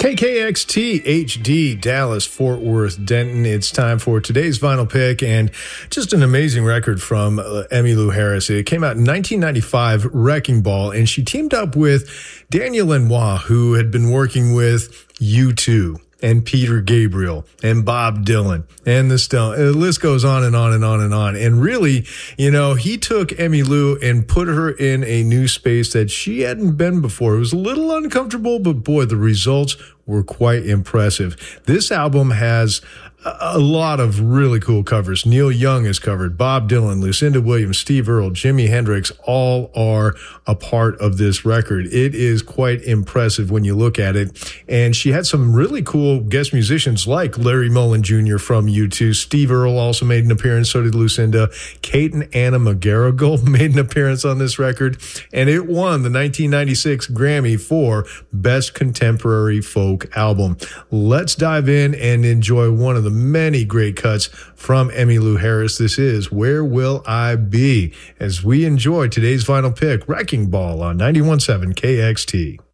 KKXT HD Dallas Fort Worth Denton. It's time for today's vinyl pick, and just an amazing record from Emmylou Harris. It came out in 1995, Wrecking Ball, and she teamed up with Daniel Lanois, who had been working with U2 and Peter Gabriel and Bob Dylan and the list goes on and on and on and on. And really, you know, he took Emmylou and put her in a new space that she hadn't been before. It was a little uncomfortable, but boy, the results were quite impressive. This album has a lot of really cool covers. Neil Young is covered. Bob Dylan, Lucinda Williams, Steve Earle, Jimi Hendrix, all are a part of this record. It is quite impressive when you look at it. And she had some really cool guest musicians like Larry Mullen Jr. from U2. Steve Earle also made an appearance. So did Lucinda. Kate and Anna McGarrigle made an appearance on this record. And it won the 1996 Grammy for Best Contemporary Folk Album. Let's dive in and enjoy one of the many great cuts from Emmylou Harris. This is Where Will I Be? As we enjoy today's vinyl pick, Wrecking Ball on 91.7 KXT.